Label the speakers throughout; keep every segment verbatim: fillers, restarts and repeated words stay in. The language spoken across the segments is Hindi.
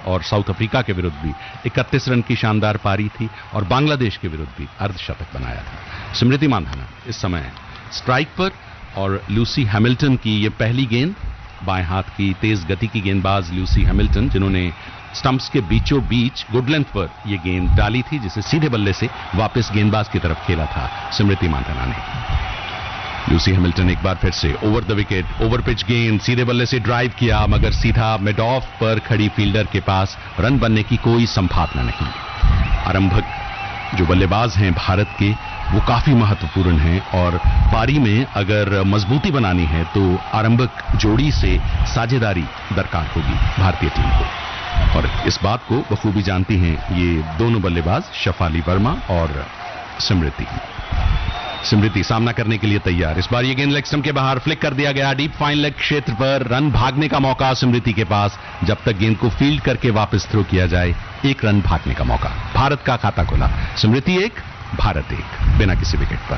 Speaker 1: और साउथ अफ्रीका के विरुद्ध भी इकतीस रन की शानदार पारी थी और बांग्लादेश के विरुद्ध भी अर्धशतक बनाया था। स्मृति मांधाना इस समय स्ट्राइक पर और लूसी हैमिल्टन की ये पहली गेंद, बाएं हाथ की तेज गति की गेंदबाज लूसी हैमिल्टन जिन्होंने स्टंप्स के बीचों बीच गुड लेंथ पर यह गेंद डाली थी जिसे सीधे बल्ले से वापस गेंदबाज की तरफ खेला था स्मृति मांधाना ने। लूसी हैमिल्टन एक बार फिर से over the wicket, over pitch गेंद सीधे बल्ले से ड्राइव किया मगर सीधा मिड ऑफ पर खड़ी फील्डर के पास रन बनने की कोई संभावना नहीं। आरंभक जो बल्लेबाज हैं भारत के वो काफी महत्वपूर्ण हैं और पारी में अगर मजबूती बनानी है तो आरंभक जोड़ी से साझेदारी दरकार होगी भारतीय टीम को और इस बात को बखूबी जानती हैं ये दोनों बल्लेबाज शफाली वर्मा और स्मृति। स्मृति सामना करने के लिए तैयार। इस बार ये गेंद लेग स्टंप के बाहर फ्लिक कर दिया गया, डीप फाइन लेग क्षेत्र पर रन भागने का मौका स्मृति के पास जब तक गेंद को फील्ड करके वापस थ्रो किया जाए। एक रन भागने का मौका, भारत का खाता खुला। स्मृति एक, भारत एक, बिना किसी विकेट पर।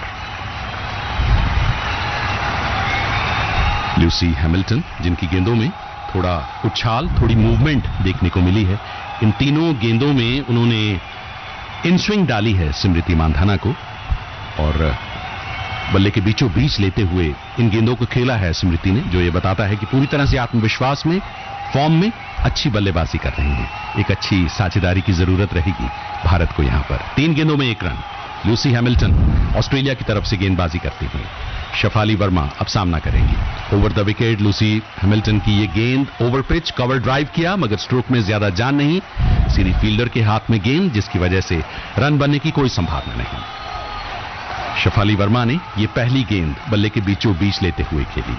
Speaker 1: लूसी हैमिल्टन जिनकी गेंदों में थोड़ा उछाल, थोड़ी मूवमेंट देखने को मिली है, इन तीनों गेंदों में उन्होंने इन स्विंग डाली है स्मृति मांधाना को और बल्ले के बीचों बीच लेते हुए इन गेंदों को खेला है स्मृति ने, जो ये बताता है कि पूरी तरह से आत्मविश्वास में, फॉर्म में अच्छी बल्लेबाजी कर रही हैं। एक अच्छी साझेदारी की जरूरत रहेगी भारत को यहां पर। तीन गेंदों में एक रन। लूसी हैमिल्टन ऑस्ट्रेलिया की तरफ से गेंदबाजी करती हुई। शफाली वर्मा अब सामना करेंगी। Over the wicket Lucy Hamilton की ये गेंद, ओवर पिच, कवर ड्राइव किया मगर स्ट्रोक में ज्यादा जान नहीं, सीधी फील्डर के हाथ में गेंद जिसकी वजह से रन बनने की कोई संभावना नहीं। शफाली वर्मा ने यह पहली गेंद बल्ले के बीचों बीच लेते हुए खेली।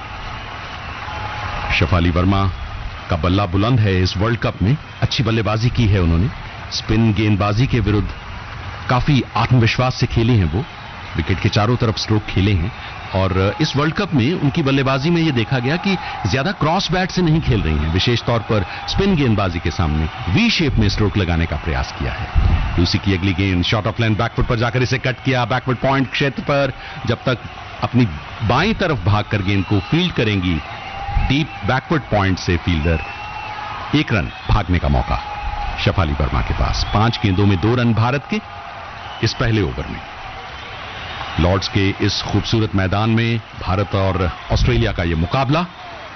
Speaker 1: शफाली वर्मा का बल्ला बुलंद है इस वर्ल्ड कप में, अच्छी बल्लेबाजी की है उन्होंने। स्पिन गेंदबाजी के विरुद्ध काफी आत्मविश्वास से खेले हैं वो, विकेट के चारों तरफ स्ट्रोक खेले हैं और इस वर्ल्ड कप में उनकी बल्लेबाजी में यह देखा गया कि ज्यादा क्रॉस बैट से नहीं खेल रही हैं, विशेष तौर पर स्पिन गेंदबाजी के सामने वी शेप में स्ट्रोक लगाने का प्रयास किया है। लूसी की अगली गेंद शॉर्ट ऑफ लाइन बैकफुट पर जाकर इसे कट किया, बैकफुट पॉइंट क्षेत्र पर जब तक अपनी बाईं तरफ भागकर गेंद को फील्ड करेंगी डीप बैकफुट पॉइंट से फील्डर, एक रन भागने का मौका शफाली वर्मा के पास। पांच गेंदों में दो रन भारत के इस पहले ओवर में। लॉर्ड्स के इस खूबसूरत मैदान में भारत और ऑस्ट्रेलिया का यह मुकाबला।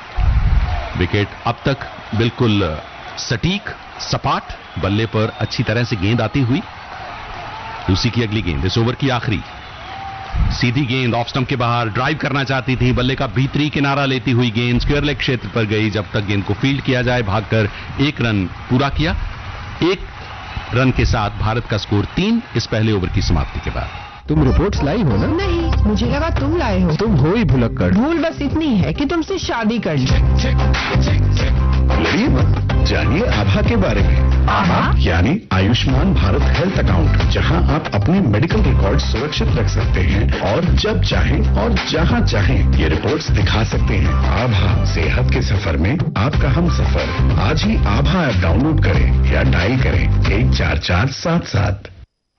Speaker 1: विकेट अब तक बिल्कुल सटीक, सपाट, बल्ले पर अच्छी तरह से गेंद आती हुई। लूसी की अगली गेंद इस ओवर की आखिरी, सीधी गेंद ऑफ स्टंप के बाहर, ड्राइव करना चाहती थी, बल्ले का भीतरी किनारा लेती हुई गेंद स्क्वायर लेग क्षेत्र पर गई जब तक गेंद को फील्ड किया जाए, भागकर एक रन पूरा किया। एक रन के साथ भारत का स्कोर तीन इस पहले ओवर की समाप्ति के बाद।
Speaker 2: तुम रिपोर्ट्स लाई हो ना?
Speaker 3: नहीं, मुझे लगा तुम लाए हो।
Speaker 2: तुम हो ही भुलक्कड़।
Speaker 3: भूल बस इतनी है कि तुमसे शादी कर ली।
Speaker 4: लड़िए मत, जानिए आभा के बारे में।
Speaker 3: आभा
Speaker 4: यानी आयुष्मान भारत हेल्थ अकाउंट, जहां आप अपने मेडिकल रिकॉर्ड सुरक्षित रख सकते हैं और जब चाहें और जहां चाहें ये रिपोर्ट्स दिखा सकते हैं। आभा, सेहत के सफर में आपका हम सफर। आज ही आभा ऐप डाउनलोड करें या डायल करें एक चार चार सात सात।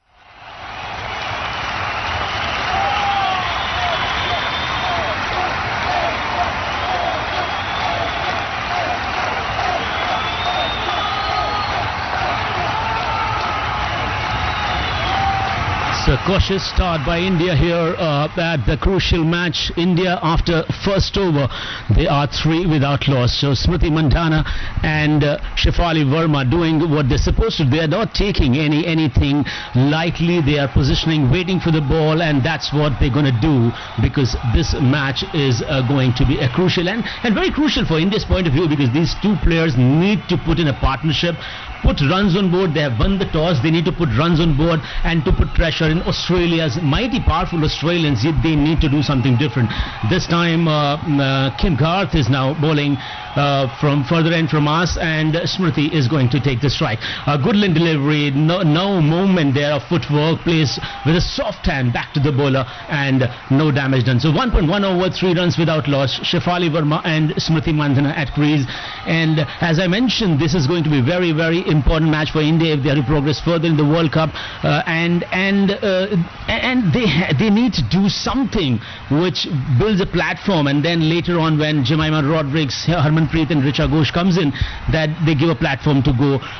Speaker 5: A cautious start by India here uh, at the crucial match. India, after first over, they are three without loss. So Smriti Mandhana and uh, Shefali Verma doing what they're supposed to. They are not taking any anything lightly. They are positioning, waiting for the ball, and that's what they're going to do because this match is uh, going to be a crucial and, and very crucial for India's point of view because these two players need to put in a partnership, put runs on board. They have won the toss. They need to put runs on board and to put pressure in Australia's mighty powerful Australians. They need to do something different. This time uh, uh, Kim Garth is now bowling uh, from further end from us and Smriti is going to take the strike. A good line delivery, no, no movement there of footwork, plays with a soft hand back to the bowler and no damage done. So one point one over, three runs without loss. Shefali Verma and Smriti Mandhana at crease. And as I mentioned, this is going to be very, very important match for India if they are to progress further in the World Cup. Uh, and and uh, and they ha they need to do something which builds a platform, and then later on when Jemima Rodrigues, Harmanpreet and Richa Ghosh comes in, that they give a platform to go